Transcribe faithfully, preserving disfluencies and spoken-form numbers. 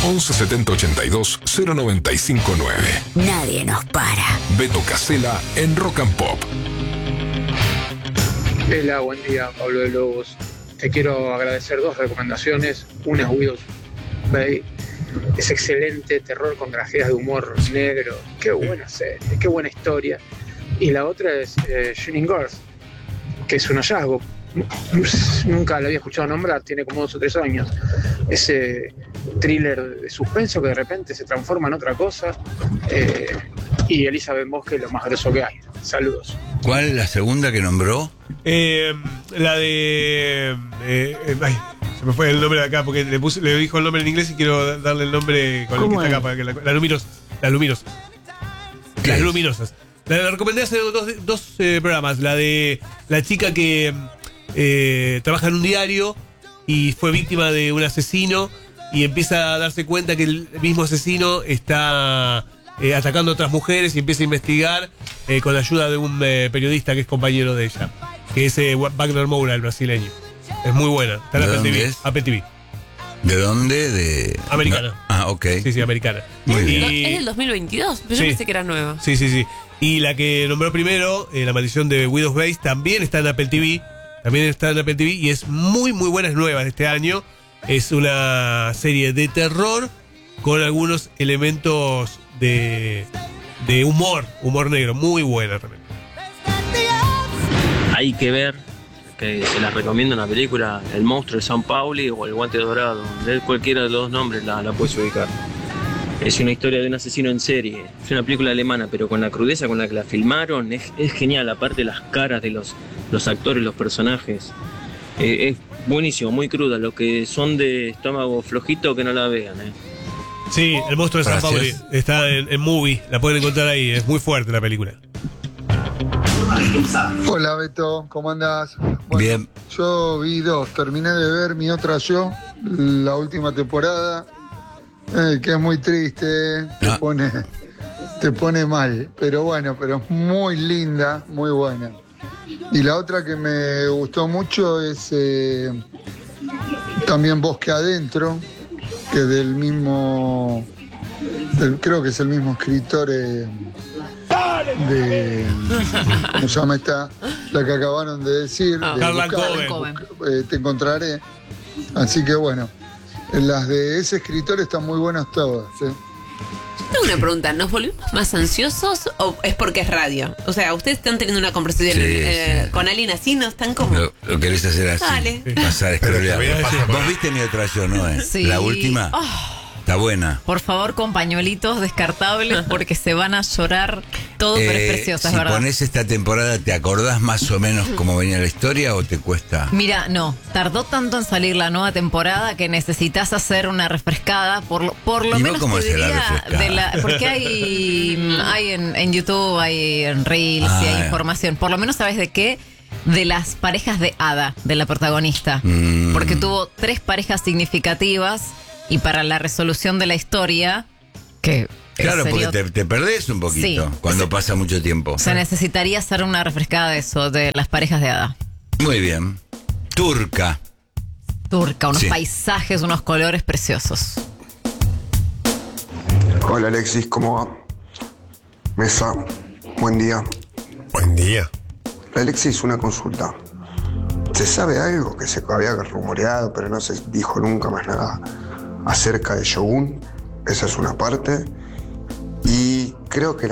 once setenta ochenta y dos cero noventa y cinco nueve. Nadie nos para. Beto Casella en Rock and Pop. Hola, buen día, Pablo de Lobos. Te quiero agradecer dos recomendaciones. Una es Widows Bay. Es excelente, terror con tragedias de humor negro. Qué buena serie, qué buena historia. Y la otra es eh, Shining Girls, que es un hallazgo. Nunca la había escuchado nombrar, tiene como dos o tres años. Ese thriller de suspenso que de repente se transforma en otra cosa. Eh, y Elizabeth Moss, que es lo más grosso que hay. Saludos. ¿Cuál es la segunda que nombró? Eh, la de... Eh, eh, ay, se me fue el nombre de acá porque le, puse, le dijo el nombre en inglés y quiero darle el nombre con el que está acá. Para que la, la Luminos, las Luminosas. Las es? Luminosas. La, la recomendé hace dos, dos eh, programas. La de la chica que eh, trabaja en un diario y fue víctima de un asesino y empieza a darse cuenta que el mismo asesino está eh, atacando a otras mujeres y empieza a investigar eh, con la ayuda de un eh, periodista que es compañero de ella, que es eh, Wagner Moura, el brasileño. Es muy buena. Está en ¿De Apple dónde T V. es? Apple T V. ¿De dónde? De... Americana. No. Ah, ok. Sí, sí, americana. Muy Y- bien. ¿Es del dos mil veintidós? Yo Sí. pensé que era nueva. Sí, sí, sí. Y la que nombró primero, eh, La maldición de Widow's Base, también está en Apple T V. También está en Apple T V y es muy, muy buena, es nueva de este año. Es una serie de terror con algunos elementos de, de humor, humor negro. Muy buena realmente. Hay que ver, que se las recomiendo una película, El monstruo de San Pauli o El guante dorado. De cualquiera de los dos nombres la, la puedes ubicar. Es una historia de un asesino en serie. Es una película alemana, pero con la crudeza con la que la filmaron es, es genial. Aparte las caras de los, los actores, los personajes. Eh, es buenísimo, muy cruda. Los que son de estómago flojito que no la vean. Eh. Sí, El monstruo de San Pauli Gracias. está en, en Movie. La pueden encontrar ahí. Es muy fuerte la película. Hola Beto, ¿cómo andás? Bueno, Bien. yo vi dos, terminé de ver Mi Otra Yo, la última temporada, eh, que es muy triste, te Ah. pone, te pone mal, pero bueno, pero es muy linda, muy buena. Y la otra que me gustó mucho es eh, también Bosque Adentro, que es del mismo, del- creo que es el mismo escritor eh, de, ¿cómo se llama esta? La que acabaron de decir, Ah. de Harlan buscar, Coben. eh, te encontraré. Así que bueno, las de ese escritor están muy buenas todas. ¿eh? Tengo una pregunta, ¿nos volvimos más ansiosos o es porque es radio? O sea, ustedes están teniendo una conversación Sí, eh, sí. con alguien así, ¿no? Están como... Lo, lo querés hacer así. Dale. Pasar escroleando. Pero te voy a decir- ¿Vos viste Mi Otra Yo, no es? Sí. La última. Oh. Está buena. Por favor, con pañuelitos descartables porque se van a llorar todo, pero es Eh, preciosa, si es verdad. pones esta temporada, ¿te acordás más o menos cómo venía la historia o te cuesta? Mira, no, tardó tanto en salir la nueva temporada que necesitas hacer una refrescada, por lo, por lo ¿Y vos menos cómo te haces la diría refrescada? de la, porque hay, hay en, en YouTube, hay en Reels Ah, y hay ya. información. Por lo menos sabes de qué, de las parejas de Ada, de la protagonista, Mm. porque tuvo tres parejas significativas y para la resolución de la historia, que Claro, sería- porque te, te perdés un poquito Sí. cuando pasa mucho tiempo. se necesitaría hacer una refrescada de eso, de las parejas de Ada. Muy bien. Turca. Turca, unos Sí. paisajes, unos colores preciosos. Hola Alexis, ¿cómo va? Mesa, buen día. Buen día. Alexis, una consulta. ¿Se sabe algo que se había rumoreado, pero no se dijo nunca más nada acerca de Shogun? Esa es una parte. Y creo que la